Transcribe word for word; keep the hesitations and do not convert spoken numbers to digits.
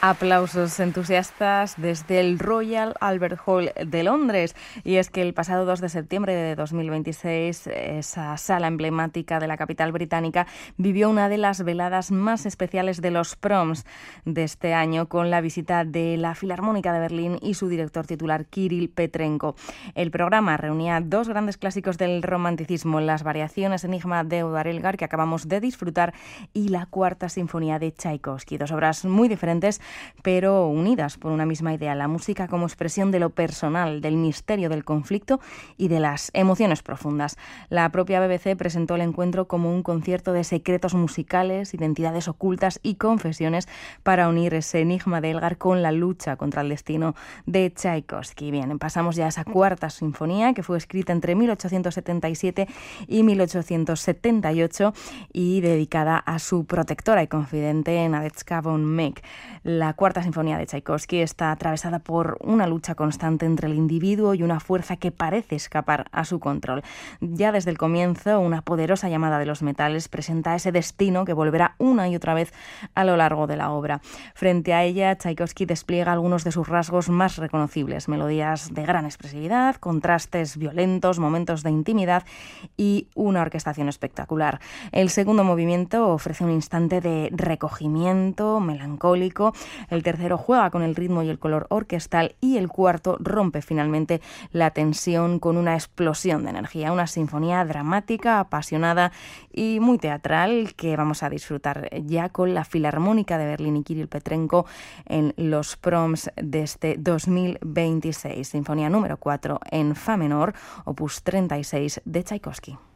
Aplausos entusiastas desde el Royal Albert Hall de Londres. Y es que el pasado dos de septiembre de dos mil veintiséis, esa sala emblemática de la capital británica vivió una de las veladas más especiales de los proms de este año, con la visita de la Filarmónica de Berlín y su director titular Kirill Petrenko. El programa reunía dos grandes clásicos del romanticismo, las variaciones Enigma de Édouard Elgar, que acabamos de disfrutar, y la Cuarta Sinfonía de Tchaikovsky, dos obras muy diferentes pero unidas por una misma idea: la música como expresión de lo personal, del misterio del conflicto y de las emociones profundas. La propia B B C presentó el encuentro como un concierto de secretos musicales, identidades ocultas y confesiones para unir ese enigma de Elgar con la lucha contra el destino de Tchaikovsky. Bien, pasamos ya a esa Cuarta Sinfonía, que fue escrita entre mil ochocientos setenta y siete y mil ochocientos setenta y ocho y dedicada a su protectora y confidente Nadezhda von Meck. La Cuarta Sinfonía de Tchaikovsky está atravesada por una lucha constante entre el individuo y una fuerza que parece escapar a su control. Ya desde el comienzo, una poderosa llamada de los metales presenta ese destino que volverá una y otra vez a lo largo de la obra. Frente a ella, Tchaikovsky despliega algunos de sus rasgos más reconocibles: melodías de gran expresividad, contrastes violentos, momentos de intimidad y una orquestación espectacular. El segundo movimiento ofrece un instante de recogimiento melancólico. El tercero juega con el ritmo y el color orquestal, y el cuarto rompe finalmente la tensión con una explosión de energía. Una sinfonía dramática, apasionada y muy teatral que vamos a disfrutar ya con la Filarmónica de Berlín y Kirill Petrenko en los proms de este dos mil veintiséis. Sinfonía número cuatro en fa menor, opus treinta y seis de Tchaikovsky.